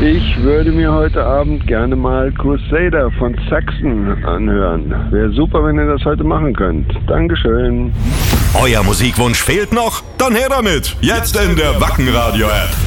Ich würde mir heute Abend gerne mal Crusader von Saxon anhören. Wäre super, wenn ihr das heute machen könnt. Dankeschön. Euer Musikwunsch fehlt noch? Dann her damit. Jetzt in der Wacken Radio App.